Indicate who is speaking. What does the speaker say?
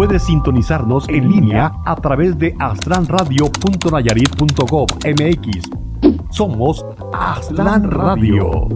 Speaker 1: puedes sintonizarnos en línea a través de aztlanradio.nayarit.gov.mx. Somos Aztlán Radio.